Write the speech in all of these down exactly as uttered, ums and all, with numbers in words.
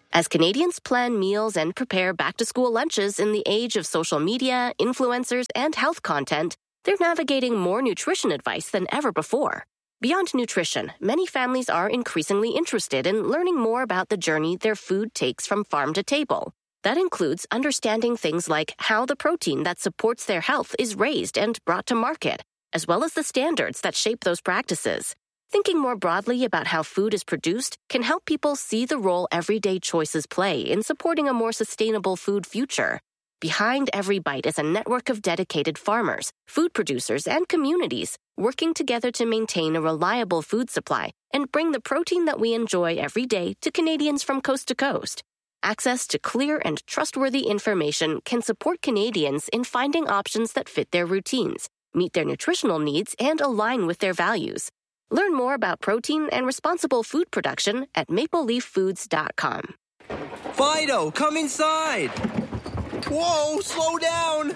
As Canadians plan meals and prepare back-to-school lunches in the age of social media, influencers, and health content, they're navigating more nutrition advice than ever before. Beyond nutrition, many families are increasingly interested in learning more about the journey their food takes from farm to table. That includes understanding things like how the protein that supports their health is raised and brought to market, as well as the standards that shape those practices. Thinking more broadly about how food is produced can help people see the role everyday choices play in supporting a more sustainable food future. Behind every bite is a network of dedicated farmers, food producers, and communities working together to maintain a reliable food supply and bring the protein that we enjoy every day to Canadians from coast to coast. Access to clear and trustworthy information can support Canadians in finding options that fit their routines, meet their nutritional needs, and align with their values. Learn more about protein and responsible food production at maple leaf foods dot com. Fido, come inside! Whoa, slow down!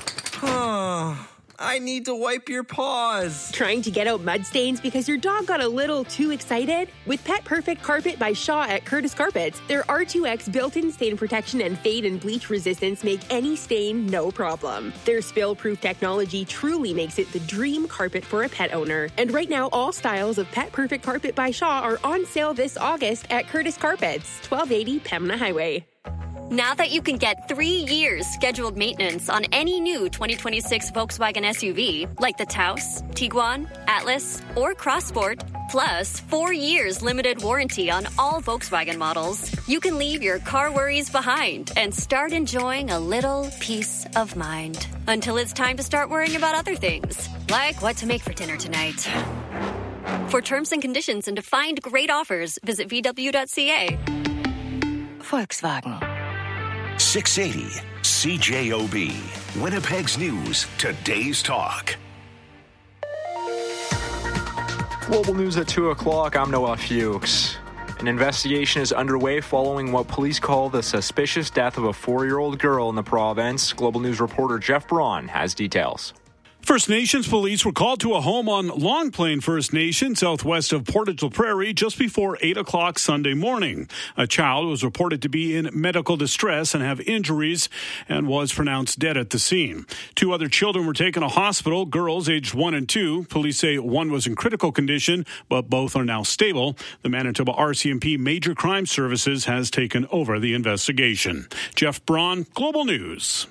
I need to wipe your paws. Trying to get out mud stains because your dog got a little too excited? With Pet Perfect Carpet by Shaw at Curtis Carpets, their R two X built-in stain protection and fade and bleach resistance make any stain no problem. Their spill-proof technology truly makes it the dream carpet for a pet owner. And right now, all styles of Pet Perfect Carpet by Shaw are on sale this August at Curtis Carpets, twelve eighty Pembina Highway. Now that you can get three years scheduled maintenance on any new twenty twenty-six Volkswagen S U V, like the Taos, Tiguan, Atlas, or Crossport, plus four years limited warranty on all Volkswagen models, you can leave your car worries behind and start enjoying a little peace of mind. Until it's time to start worrying about other things, like what to make for dinner tonight. For terms and conditions and to find great offers, visit v w dot c a. Volkswagen. six eighty C J O B, Winnipeg's News, Today's Talk. Global News at two o'clock, I'm Noah Fuchs. An investigation is underway following what police call the suspicious death of a four-year-old girl in the province. Global News reporter Jeff Braun has details. First Nations police were called to a home on Long Plain First Nation, southwest of Portage la Prairie, just before eight o'clock Sunday morning. A child was reported to be in medical distress and have injuries and was pronounced dead at the scene. Two other children were taken to hospital, girls aged one and two. Police say one was in critical condition, but both are now stable. The Manitoba R C M P Major Crime Services has taken over the investigation. Jeff Braun, Global News.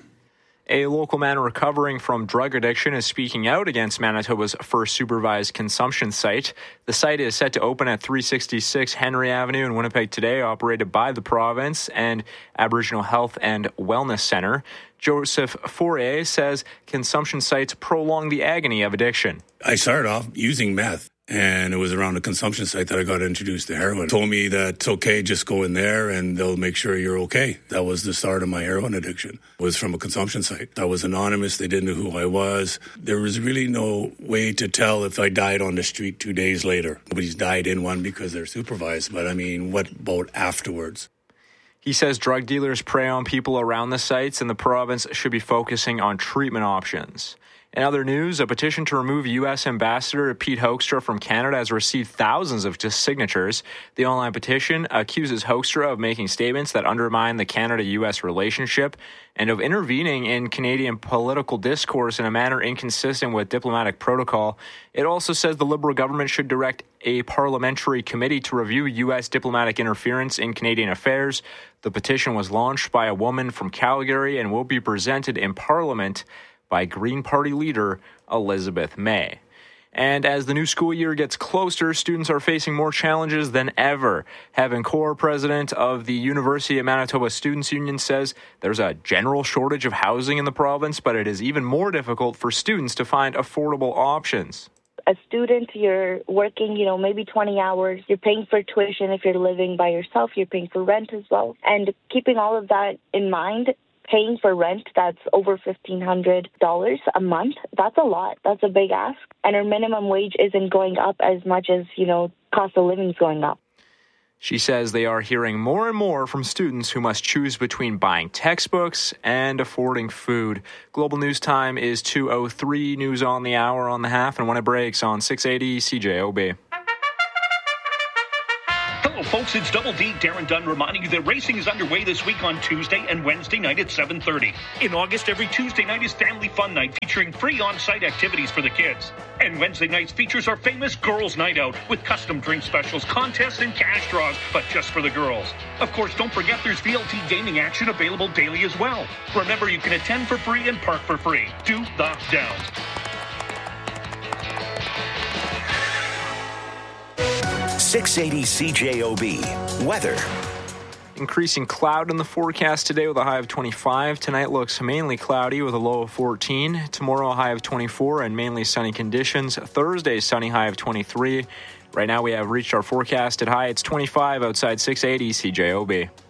A local man recovering from drug addiction is speaking out against Manitoba's first supervised consumption site. The site is set to open at three sixty-six Henry Avenue in Winnipeg today, operated by the province and Aboriginal Health and Wellness Centre. Joseph Fourier says consumption sites prolong the agony of addiction. I started off using meth. And it was around a consumption site that I got introduced to heroin. Told me that it's okay, just go in there and they'll make sure you're okay. That was the start of my heroin addiction. It was from a consumption site. I was anonymous. They didn't know who I was. There was really no way to tell if I died on the street two days later. Nobody's died in one because they're supervised. But I mean, what about afterwards? He says drug dealers prey on people around the sites and the province should be focusing on treatment options. In other news, a petition to remove U S Ambassador Pete Hoekstra from Canada has received thousands of signatures. The online petition accuses Hoekstra of making statements that undermine the Canada-U S relationship and of intervening in Canadian political discourse in a manner inconsistent with diplomatic protocol. It also says the Liberal government should direct a parliamentary committee to review U S diplomatic interference in Canadian affairs. The petition was launched by a woman from Calgary and will be presented in Parliament by Green Party leader Elizabeth May. And as the new school year gets closer, students are facing more challenges than ever. Heaven Core, president of the University of Manitoba Students' Union, says there's a general shortage of housing in the province, but it is even more difficult for students to find affordable options. A student, you're working, you know, maybe twenty hours. You're paying for tuition if you're living by yourself. You're paying for rent as well. And keeping all of that in mind, paying for rent that's over fifteen hundred dollars a month, that's a lot. That's a big ask. And our minimum wage isn't going up as much as, you know, cost of living is going up. She says they are hearing more and more from students who must choose between buying textbooks and affording food. Global News Time is two oh three, news on the hour on the half, and when it breaks on six eighty C J O B. Hello, folks. It's Double D, Darren Dunn, reminding you that racing is underway this week on Tuesday and Wednesday night at seven thirty. In August, every Tuesday night is Family Fun Night, featuring free on-site activities for the kids. And Wednesday nights features our famous Girls' Night Out, with custom drink specials, contests, and cash draws, but just for the girls. Of course, don't forget there's V L T gaming action available daily as well. Remember, you can attend for free and park for free. Do the Downs. six eighty C J O B. Weather. Increasing cloud in the forecast today with a high of twenty-five. Tonight looks mainly cloudy with a low of fourteen. Tomorrow a high of twenty-four and mainly sunny conditions. Thursday sunny, high of twenty-three. Right now we have reached our forecasted high. It's twenty-five outside six eighty C J O B.